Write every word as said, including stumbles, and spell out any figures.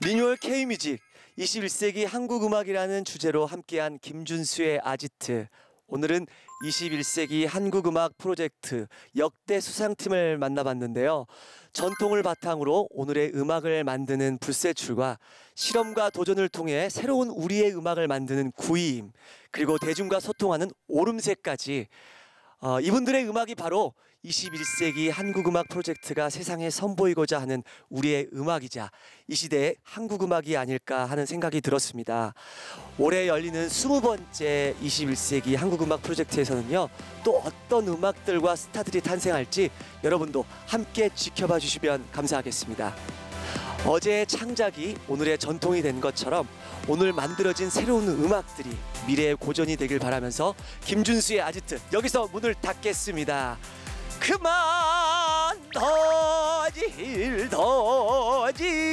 리뉴얼 K뮤직 이십일 세기 한국 음악이라는 주제로 함께한 김준수의 아지트. 오늘은 이십일 세기 한국 음악 프로젝트 역대 수상팀을 만나봤는데요. 전통을 바탕으로 오늘의 음악을 만드는 불세출과 실험과 도전을 통해 새로운 우리의 음악을 만드는 구이임, 그리고 대중과 소통하는 오름세까지 어, 이분들의 음악이 바로 이십일 세기 한국 음악 프로젝트가 세상에 선보이고자 하는 우리의 음악이자 이 시대의 한국 음악이 아닐까 하는 생각이 들었습니다. 올해 열리는 스무 번째 이십일 세기 한국 음악 프로젝트에서는요, 또 어떤 음악들과 스타들이 탄생할지 여러분도 함께 지켜봐 주시면 감사하겠습니다. 어제의 창작이 오늘의 전통이 된 것처럼 오늘 만들어진 새로운 음악들이 미래의 고전이 되길 바라면서 김준수의 아지트 여기서 문을 닫겠습니다. 그만 더질 더질